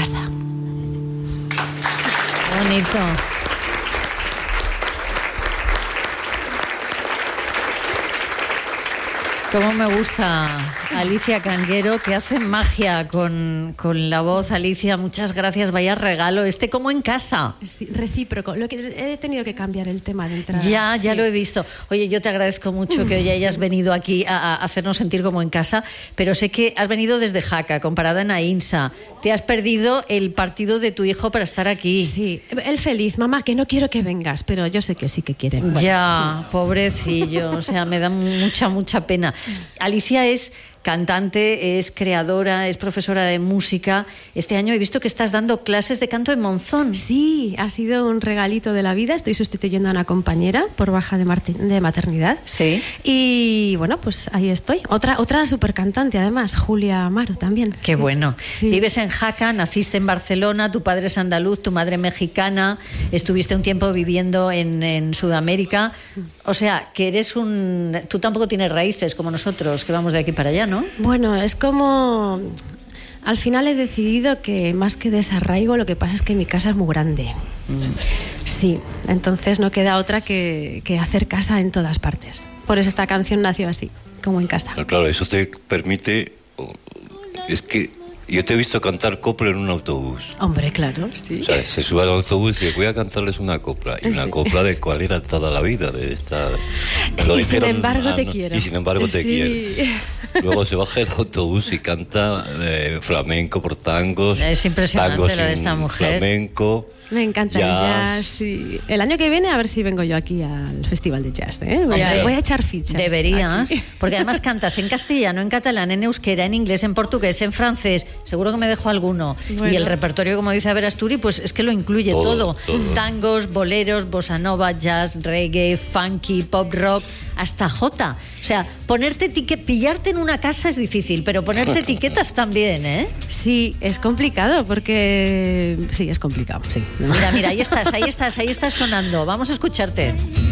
casa. Bonito. Cómo me gusta Alicia Canguero, que hace magia con la voz. Alicia, muchas gracias, vaya regalo. Como en casa. Sí, recíproco. Lo que he tenido que cambiar el tema de entrada. Ya sí. lo he visto. Oye, yo te agradezco mucho que hoy hayas venido aquí a hacernos sentir como en casa, pero sé que has venido desde Jaca, comparada en Aínsa. Te has perdido el partido de tu hijo para estar aquí. Sí, él feliz. Mamá, que no quiero que vengas, pero yo sé que sí que quiere. Bueno. Ya, pobrecillo, o sea, me da mucha pena. Alicia es cantante, es creadora, es profesora de música. Este año he visto que estás dando clases de canto en Monzón. Sí, ha sido un regalito de la vida. Estoy sustituyendo a una compañera por baja de maternidad. Sí. Y bueno, pues ahí estoy. Otra súper cantante, además, Julia Amaro también. Qué sí. bueno. Sí. Vives en Jaca, naciste en Barcelona, tu padre es andaluz, tu madre mexicana, estuviste un tiempo viviendo en Sudamérica. O sea, que eres tú tampoco tienes raíces como nosotros, que vamos de aquí para allá, ¿no? Bueno, es como... Al final he decidido que más que desarraigo, lo que pasa es que mi casa es muy grande. Sí, entonces no queda otra que hacer casa en todas partes. Por eso esta canción nació así, como en casa. Claro, eso te permite... Es que yo te he visto cantar copla en un autobús. Hombre, claro, sí. O sea, se sube al autobús y dice, voy a cantarles una copla. Y una copla de cuál era toda la vida. De esta, y sin embargo te quiero. Y sin embargo te quiero. Luego se baja el autobús y canta flamenco por tangos. Es impresionante tangos lo de esta mujer. Flamenco. Me encanta el jazz. Sí. El año que viene a ver si vengo yo aquí al Festival de Jazz. Voy a echar fichas. Deberías, aquí. porque además cantas en castellano, en catalán, en euskera, en inglés, en portugués, en francés. Seguro que me dejo alguno. Bueno. Y el repertorio, como dice Averasturi, pues es que lo incluye todo. Tangos, boleros, bossa nova, jazz, reggae, funky, pop rock, hasta jota. O sea, pillarte en una casa es difícil, pero ponerte etiquetas también, ¿eh? Sí, es complicado porque... Sí, es complicado, sí. Mira, ahí estás sonando. Vamos a escucharte.